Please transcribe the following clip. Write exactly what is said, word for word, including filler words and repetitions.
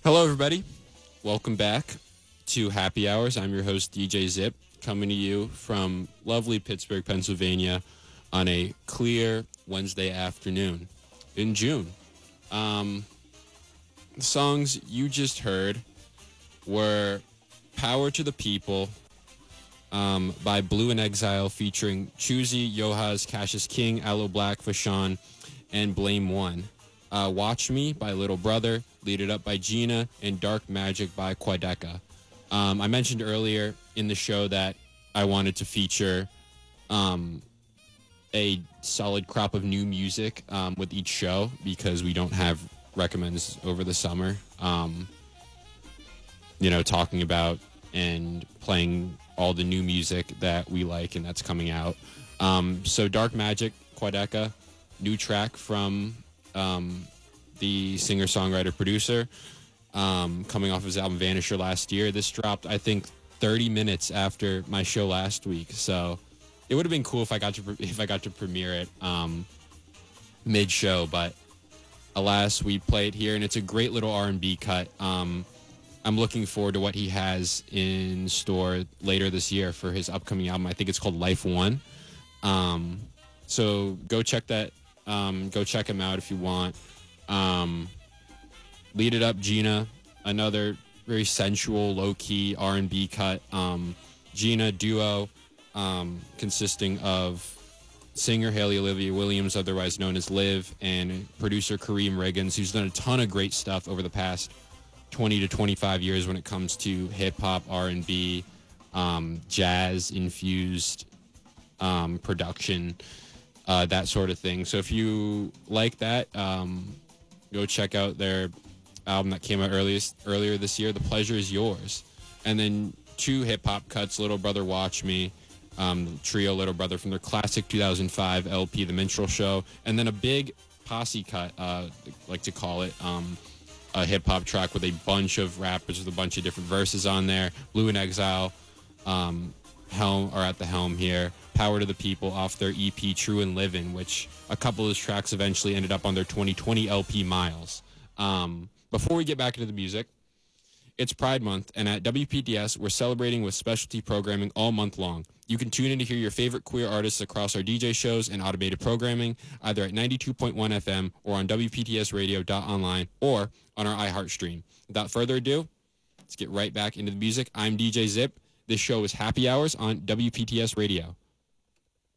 Hello, everybody. Welcome back to Happy Hours. I'm your host, D J Zip, coming to you from lovely Pittsburgh, Pennsylvania on a clear Wednesday afternoon in June. Um, the songs you just heard were Power to the People um, by Blue in Exile featuring Choosy, Yohaz, Cassius King, Aloe Black, Fashawn, and Blame One. Uh, Watch Me by Little Brother, Lead It Up by Gina, and Dark Magic by Quadeca. Um, I mentioned earlier in the show that I wanted to feature um, a solid crop of new music um, with each show because we don't have recommends over the summer. Um, you know, talking about and playing all the new music that we like and that's coming out. Um, so Dark Magic, Quadeca, new track from um, the singer-songwriter-producer, um, coming off his album Vanisher last year. This dropped, I think, thirty minutes after my show last week. So it would have been cool if I got to if I got to premiere it um, mid-show, but alas, we play it here, and it's a great little R and B cut. Um, I'm looking forward to what he has in store later this year for his upcoming album. I think it's called Life One. Um, so go check that. Um, go check him out if you want. Um, Lead It Up, Gina, another very sensual, low-key R and B cut. Um, Gina duo um, consisting of singer Haley Olivia Williams, otherwise known as Liv, and producer Kareem Riggins, who's done a ton of great stuff over the past twenty to twenty-five years when it comes to hip-hop, R and B, um, jazz-infused um, production, uh, that sort of thing. So if you like that, um, go check out their album that came out earliest, earlier this year, The Pleasure Is Yours. And then two hip-hop cuts, Little Brother Watch Me, um, trio Little Brother from their classic two thousand five L P, The Minstrel Show, and then a big posse cut, uh, like to call it, um, a hip-hop track with a bunch of rappers with a bunch of different verses on there. Blue in Exile, um, helm are at the helm here. Power to the People off their E P True and Livin', which a couple of those tracks eventually ended up on their twenty twenty L P Miles. Um, before we get back into the music, it's Pride Month, and at W P D S, we're celebrating with specialty programming all month long. You can tune in to hear your favorite queer artists across our D J shows and automated programming, either at ninety-two point one F M or on W P T S radio dot online or on our iHeart stream. Without further ado, let's get right back into the music. I'm D J Zip. This show is Happy Hours on W P T S Radio.